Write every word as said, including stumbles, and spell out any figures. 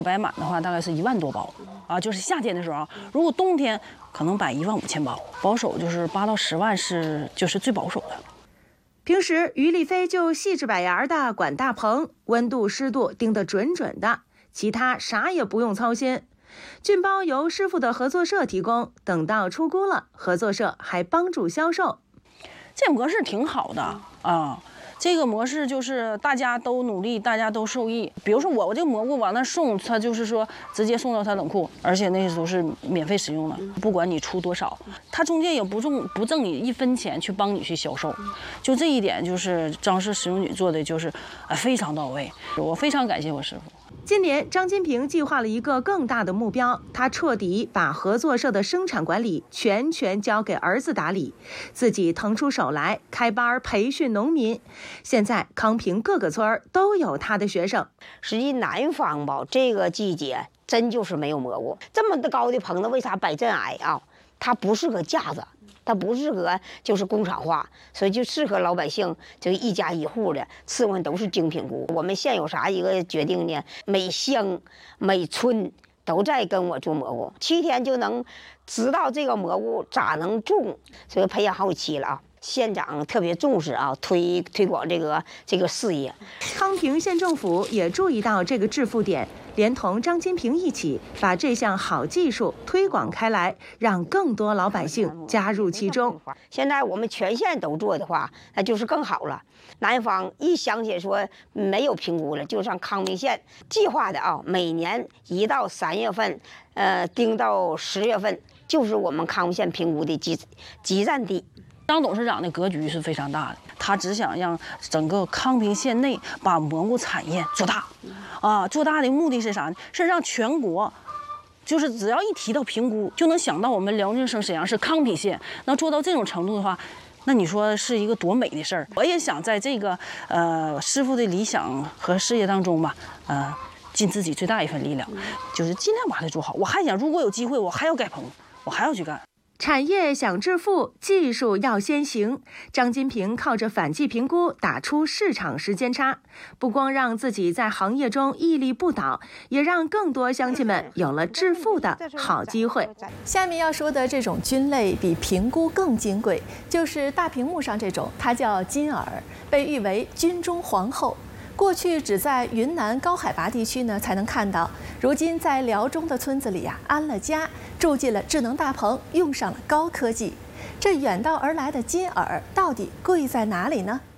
摆满的话，大概是一万多包啊，就是夏天的时候。如果冬天可能摆一万五千包，保守就是八到十万是就是最保守的。 平时于丽飞就细致百芽的管大棚，温度湿度盯得准准的，其他啥也不用操心。菌包由师傅的合作社提供，等到出锅了，合作社还帮助销售。 这模式挺好的啊。这个模式就是大家都努力，大家都受益。比如说我，我这个蘑菇往那送，他就是说直接送到他冷库，而且那都是免费使用的，不管你出多少，他中间也不挣不挣你一分钱去帮你去销售。就这一点，就是张氏食用菌做的就是呃非常到位，我非常感谢我师傅。 今年，张金平计划了一个更大的目标，他彻底把合作社的生产管理全权交给儿子打理，自己腾出手来开班培训农民。现在康平各个村都有他的学生。 实际南方吧，这个季节真就是没有蘑菇，这么的高的棚子为啥摆这矮啊？它不适合架子。它不适合就是工厂化，所以就适合老百姓，这个一家一户的伺候都是精品菇。我们县有啥一个决定呢？每乡每村都在跟我做蘑菇，七天就能知道这个蘑菇咋能种，所以培养好几期了啊。县长特别重视啊，推推广这个这个事业。 康平县政府也注意到这个致富点，连同张金平一起把这项好技术推广开来，让更多老百姓加入其中。 现在我们全县都做的话，那就是更好了。南方一想起说没有评估了，就上康平县计划的啊，每年一到三月份，呃，盯到十月份，就是我们康平县评估的集集散地。 张董事长的格局是非常大的，他只想让整个康平县内把蘑菇产业做大，啊，做大的目的是啥呢？是让全国，就是只要一提到评估，就能想到我们辽宁省沈阳市康平县。能做到这种程度的话，那你说是一个多美的事儿？我也想在这个呃师傅的理想和事业当中吧，呃，尽自己最大一份力量，就是尽量把它做好。我还想，如果有机会，我还要改棚，我还要去干。 产业想致富，技术要先行。张金平靠着反季评估打出市场时间差，不光让自己在行业中屹立不倒，也让更多乡亲们有了致富的好机会。 下面要说的这种菌类比评估更金贵，就是大屏幕上这种，它叫金耳，被誉为菌中皇后。过去只在云南高海拔地区呢才能看到，如今在辽中的村子里呀、啊、安了家，住进了智能大棚，用上了高科技。这远道而来的金耳到底贵在哪里呢？